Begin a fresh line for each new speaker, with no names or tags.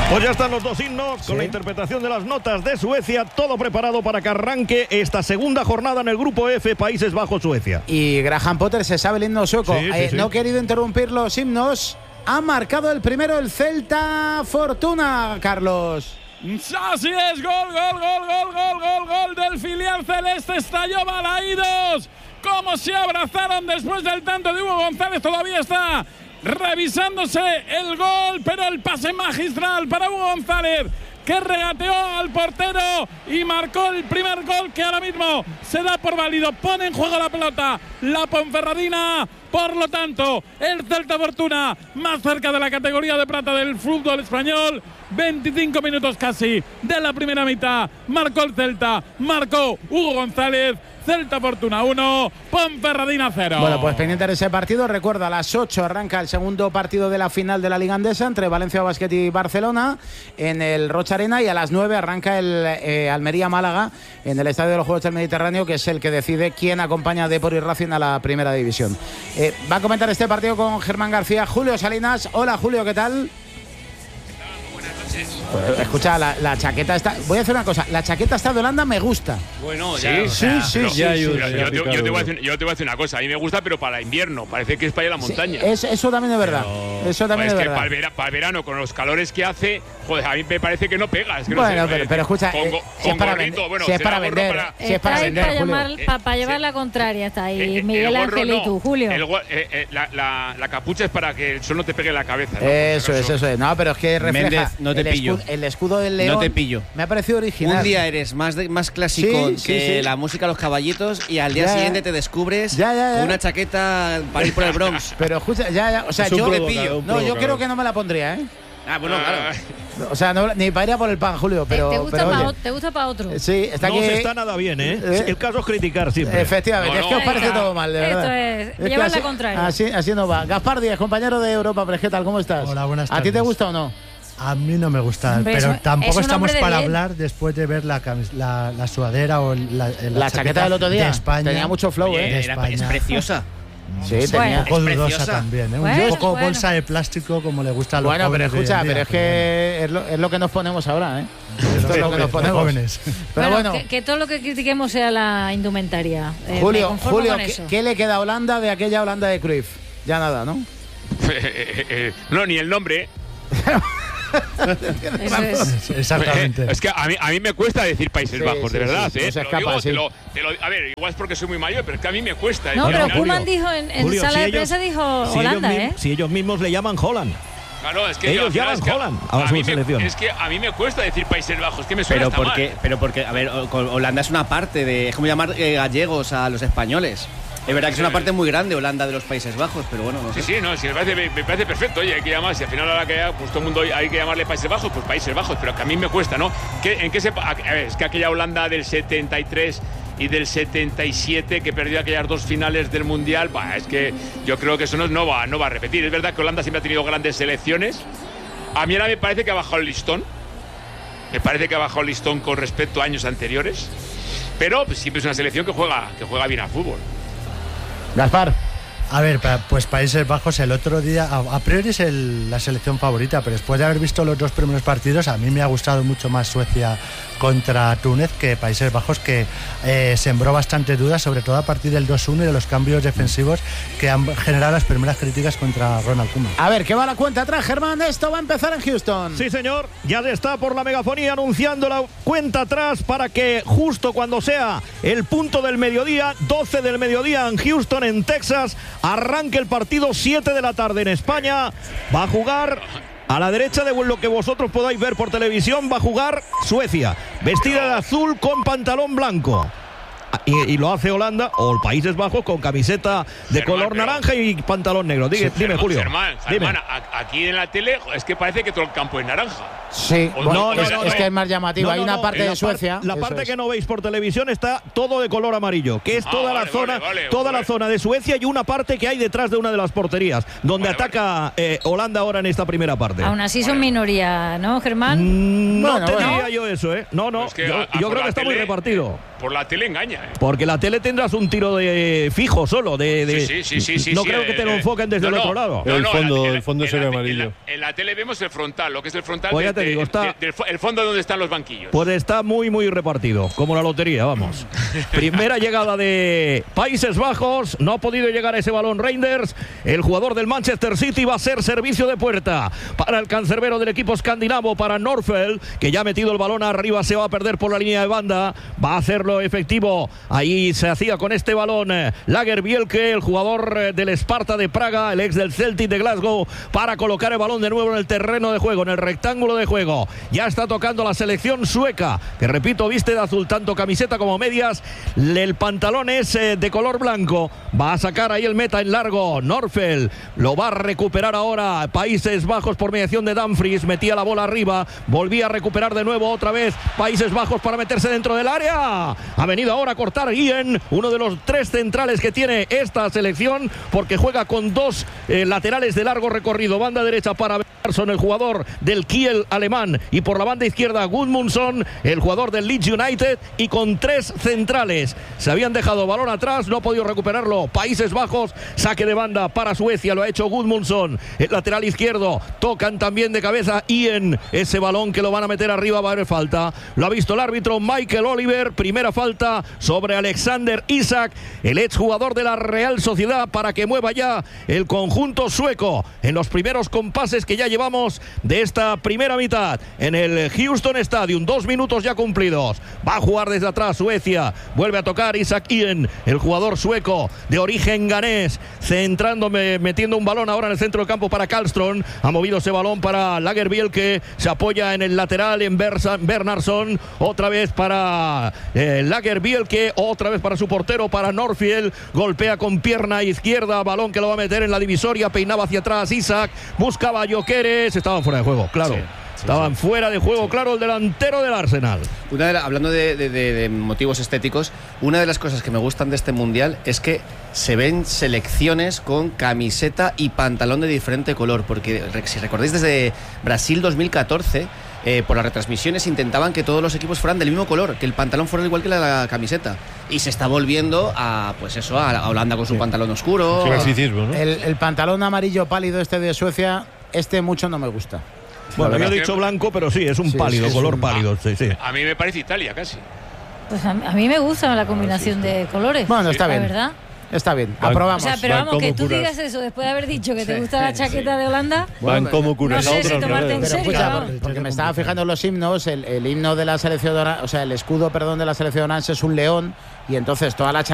Pues ya están los dos himnos con la interpretación de las notas de Suecia, todo preparado para que arranque esta segunda jornada en el grupo F, Países Bajos-Suecia.
Y Graham Potter se sabe el himno sueco.
Sí.
No he querido interrumpir los himnos. Ha marcado el primero el Celta Fortuna, Carlos.
Así es, gol del filial celeste. Estalló Balaídos. Cómo se abrazaron después del tanto de Hugo González. Todavía está revisándose el gol, pero el pase magistral para Hugo González, que regateó al portero y marcó el primer gol, que ahora mismo se da por válido. Pone en juego la pelota la Ponferradina. Por lo tanto, el Celta Fortuna más cerca de la categoría de plata del fútbol español. 25 minutos casi de la primera mitad. Marcó el Celta, marcó Hugo González. Celta Fortuna 1, Ponferradina 0.
Bueno, pues pendiente de ese partido. Recuerda, a las 8 arranca el segundo partido de la final de la Liga Andesa entre Valencia Basket y Barcelona en el Rocha Arena, y a las 9 arranca el Almería-Málaga en el Estadio de los Juegos del Mediterráneo, que es el que decide quién acompaña a Depor y Racing a la primera división. Va a comentar este partido con Germán García, Julio Salinas. Hola, Julio, ¿qué tal? Pues, escucha, la chaqueta está. Voy a hacer una cosa. La chaqueta está de Holanda, me gusta.
Bueno,
sí.
Yo te voy a decir una cosa. A mí me gusta, pero para invierno. Parece que es para ir a la montaña.
Eso también es verdad. Eso también es verdad.
Para el verano, con los calores que hace, joder, a mí me parece que no pega. Es que
bueno,
no sé,
pero escucha,
si es para vender.
Si es para vender. Si es para vender.
Para llevar la contraria está ahí Miguel Ángel y tú, Julio.
La capucha es para que el sol no te pegue en la cabeza, ¿no?
Eso es. No, pero es que refleja.
Méndez, no te pillo.
El escudo del león.
No te pillo.
Me ha parecido original.
Un día eres más clásico que la música Los Caballitos, y al día siguiente te descubres con una chaqueta para ir por el Bronx.
Pero escucha, o sea, yo me pillo. No, yo creo que no me la pondría, ¿eh?
Ah, bueno, claro.
O sea, no, ni para ir a por el pan, Julio, pero
¿Te gusta para otro?
Sí, está aquí.
No se está nada bien, ¿eh? El caso es criticar siempre.
Efectivamente, es que os parece todo mal, de verdad.
Esto es llevar la contraria.
Así no va. Gaspar Díaz, compañero de Europa Press, ¿qué tal? ¿Cómo estás?
Hola, buenas tardes.
¿A ti te gusta o no?
A mí no me gusta, pero tampoco estamos para hablar después de ver la sudadera o la
chaqueta del otro día.
De España.
Tenía mucho flow,
Es preciosa.
Sí, tenía.
Un poco dudosa también, ¿eh? Un poco bolsa de plástico, como le gusta a los jóvenes.
Bueno, pero escucha, pero es que es lo que nos ponemos ahora, ¿eh? Esto es lo que nos ponemos.
Jóvenes.
Pero bueno,
que todo lo que critiquemos sea la indumentaria.
Julio, ¿qué le queda a Holanda de aquella Holanda de Cruyff? Ya nada, ¿no?
No, ni el nombre.
Exactamente.
Es que a mí me cuesta decir Países Bajos, de verdad.
No se escapa,
a ver, igual es porque soy muy mayor, pero es que a mí me cuesta.
No, pero Koeman dijo en sala de prensa, dijo Holanda,
si ellos mismos le llaman Holland.
Claro, es que
ellos llaman Holland a su selección.
Es que a mí me cuesta decir Países Bajos, que me suena
pero porque, a ver, Holanda es una parte de. Es como llamar gallegos a los españoles. Es verdad que es una parte muy grande Holanda de los Países Bajos, pero bueno, no sé.
Sí, me parece perfecto. Oye, hay que llamar, si al final ahora que pues todo el mundo hay que llamarle Países Bajos, pues Países Bajos, pero que a mí me cuesta, ¿no? Es que aquella Holanda del 73 y del 77 que perdió aquellas dos finales del Mundial, es que yo creo que eso no va a repetir. Es verdad que Holanda siempre ha tenido grandes selecciones. A mí ahora me parece que ha bajado el listón. Me parece que ha bajado el listón con respecto a años anteriores. Pero pues, siempre es una selección que juega bien al fútbol.
Gaspar.
A ver, pues Países Bajos el otro día, a priori es la selección favorita, pero después de haber visto los dos primeros partidos, a mí me ha gustado mucho más Suecia contra Túnez que Países Bajos, que sembró bastantes dudas, sobre todo a partir del 2-1 y de los cambios defensivos que han generado las primeras críticas contra Ronald Koeman.
A ver, ¿qué va la cuenta atrás, Germán? Esto va a empezar en Houston.
Sí, señor, ya está por la megafonía anunciando la cuenta atrás para que justo cuando sea el punto del mediodía, 12 del mediodía en Houston, en Texas, arranque el partido. 7 de la tarde en España. Va a jugar a la derecha de lo que vosotros podáis ver por televisión. Va a jugar Suecia, vestida de azul con pantalón blanco. Y lo hace Holanda o el Países Bajos con camiseta de color naranja y pantalón negro. Dime, Julio.
Germán, aquí en la tele es que parece que todo el campo es naranja.
Sí, es que es más llamativo. Hay una parte de Suecia.
La parte que no veis por televisión está todo de color amarillo, que es toda la zona de Suecia, y una parte que hay detrás de una de las porterías, donde ataca Holanda ahora en esta primera parte.
Aún así son minoría, ¿no, Germán?
No te diría yo eso, ¿eh? No, yo creo que está muy repartido.
por la tele engaña.
Porque la tele tendrás un tiro de fijo solo.
Sí.
No creo que te lo enfoquen desde el otro lado.
El fondo sería amarillo.
En la tele vemos el frontal, lo que es el frontal.
Pues ya te digo,
el fondo donde están los banquillos.
Pues está muy, muy repartido, como la lotería, vamos. Primera llegada de Países Bajos, no ha podido llegar a ese balón Reinders. El jugador del Manchester City va a ser servicio de puerta para el cancerbero del equipo escandinavo, para Norfeld, que ya ha metido el balón arriba, se va a perder por la línea de banda, va a hacerlo efectivo. Ahí se hacía con este balón Lagerbielke, el jugador del Sparta de Praga, el ex del Celtic de Glasgow, para colocar el balón de nuevo en el terreno de juego, en el rectángulo de juego. Ya está tocando la selección sueca, que repito, viste de azul tanto camiseta como medias. El pantalón es de color blanco. Va a sacar ahí el meta en largo. Norfeld lo va a recuperar ahora. Países Bajos por mediación de Dumfries. Metía la bola arriba. Volvía a recuperar de nuevo otra vez Países Bajos para meterse dentro del área. Ha venido ahora a cortar Ian, uno de los 3 centrales que tiene esta selección, porque juega con 2 laterales de largo recorrido. Banda derecha para Persson, el jugador del Kiel alemán, y por la banda izquierda Gudmundsson, el jugador del Leeds United, y con 3 centrales. Se habían dejado balón atrás, no ha podido recuperarlo Países Bajos. Saque de banda para Suecia, lo ha hecho Gudmundsson, el lateral izquierdo. Tocan también de cabeza Ian, ese balón que lo van a meter arriba, va a haber falta. Lo ha visto el árbitro Michael Oliver. Primera falta sobre Alexander Isak, el exjugador de la Real Sociedad, para que mueva ya el conjunto sueco en los primeros compases que ya llevamos de esta primera mitad en el Houston Stadium. 2 minutos ya cumplidos. Va a jugar desde atrás Suecia. Vuelve a tocar Isak Ian, el jugador sueco de origen ganés, metiendo un balón ahora en el centro del campo para Karlström. Ha movido ese balón para Lagerbielke, se apoya en el lateral en Bernhardsson. Otra vez para Lagerbielke, otra vez para su portero, para Norfeld. Golpea con pierna izquierda, balón que lo va a meter en la divisoria. Peinaba hacia atrás Isak, buscaba a Gyökeres. Estaban fuera de juego, claro. Estaban fuera de juego, claro, el delantero del Arsenal.
Hablando de motivos estéticos, una de las cosas que me gustan de este Mundial es que se ven selecciones con camiseta y pantalón de diferente color, porque si recordáis desde Brasil 2014, por las retransmisiones intentaban que todos los equipos fueran del mismo color, que el pantalón fuera igual que la camiseta, y se está volviendo a Holanda con su pantalón oscuro.
Clasicismo, ¿no?
El pantalón amarillo pálido de Suecia, mucho no me gusta.
Bueno, yo he dicho blanco, pero sí, es un pálido, color pálido. Sí.
A mí me parece Italia casi.
Pues a mí me gusta la combinación de colores.
Bueno, está bien.
La verdad.
Está bien, aprobamos.
O sea, pero vamos, que tú digas eso después de haber dicho que te gusta la chaqueta de Holanda.
Van como curas.
No sé si tomarte en serio.
Porque me estaba fijando en los himnos, el himno de la selección, o sea, el escudo, perdón, de la selección orange es un león, y entonces toda la chaqueta